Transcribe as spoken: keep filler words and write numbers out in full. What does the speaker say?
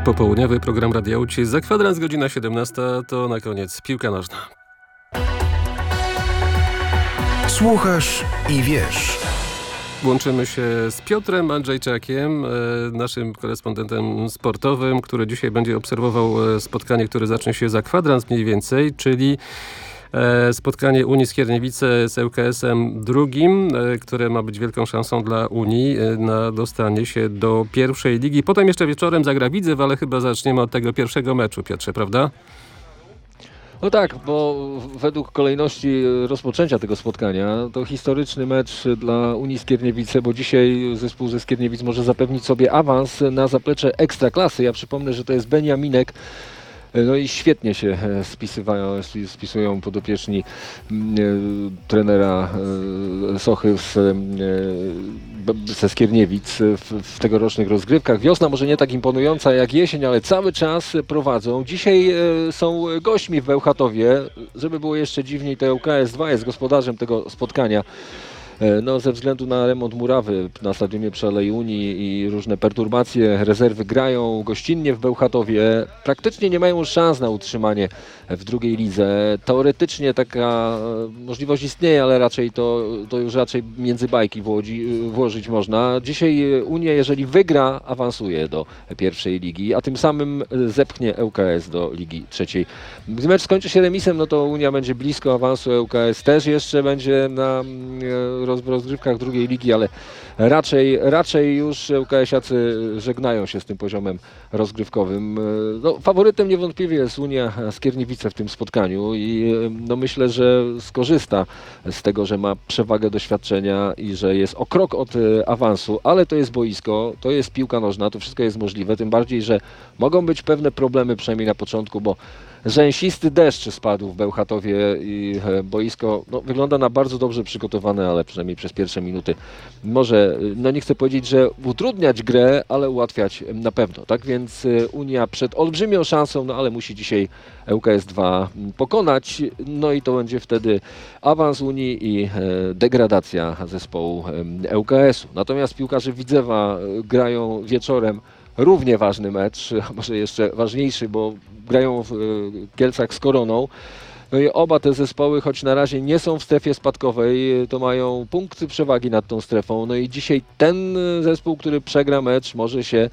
Popołudniowy program Radia Łódź. Za kwadrans godzina siedemnasta, to na koniec piłka nożna. Słuchasz i wiesz. Łączymy się z Piotrem Andrzejczakiem, naszym korespondentem sportowym, który dzisiaj będzie obserwował spotkanie, które zacznie się za kwadrans mniej więcej, czyli spotkanie Unii Skierniewice z ŁKS-em drugim, które ma być wielką szansą dla Unii na dostanie się do pierwszej ligi. Potem jeszcze wieczorem zagra Widzew, ale chyba zaczniemy od tego pierwszego meczu, Piotrze, prawda? No tak, bo według kolejności rozpoczęcia tego spotkania to historyczny mecz dla Unii Skierniewice, bo dzisiaj zespół ze Skierniewic może zapewnić sobie awans na zaplecze Ekstraklasy. Ja przypomnę, że to jest Beniaminek. No i świetnie się spisywają, spisują podopieczni e, trenera e, Sochy z, e, ze Skierniewic w, w tegorocznych rozgrywkach. Wiosna może nie tak imponująca jak jesień, ale cały czas prowadzą. Dzisiaj e, są gośćmi w Bełchatowie. Żeby było jeszcze dziwniej, to ŁKS dwa jest gospodarzem tego spotkania. No, ze względu na remont murawy na stadionie przy Alei Unii i różne perturbacje, rezerwy grają gościnnie w Bełchatowie. Praktycznie nie mają szans na utrzymanie w drugiej lidze. Teoretycznie taka możliwość istnieje, ale raczej to, to już raczej między bajki włodzi, włożyć można. Dzisiaj Unia, jeżeli wygra, awansuje do pierwszej ligi, a tym samym zepchnie ŁKS do ligi trzeciej. Gdy mecz skończy się remisem, no to Unia będzie blisko awansu, ŁKS też jeszcze będzie na w rozgrywkach drugiej ligi, ale raczej, raczej już ŁKS-iacy żegnają się z tym poziomem rozgrywkowym. No, faworytem niewątpliwie jest Unia Skierniewice w tym spotkaniu i no, myślę, że skorzysta z tego, że ma przewagę doświadczenia i że jest o krok od awansu, ale to jest boisko, to jest piłka nożna, to wszystko jest możliwe, tym bardziej, że mogą być pewne problemy, przynajmniej na początku, bo rzęsisty deszcz spadł w Bełchatowie i boisko no, wygląda na bardzo dobrze przygotowane, ale przynajmniej przez pierwsze minuty może, no nie chcę powiedzieć, że utrudniać grę, ale ułatwiać na pewno. Tak więc Unia przed olbrzymią szansą, no ale musi dzisiaj ŁKS dwa pokonać, no i to będzie wtedy awans Unii i degradacja zespołu ŁKS-u. Natomiast piłkarze Widzewa grają wieczorem równie ważny mecz, a może jeszcze ważniejszy, bo grają w Kielcach z Koroną. No i oba te zespoły, choć na razie nie są w strefie spadkowej, to mają punkt przewagi nad tą strefą. No i dzisiaj ten zespół, który przegra mecz, może się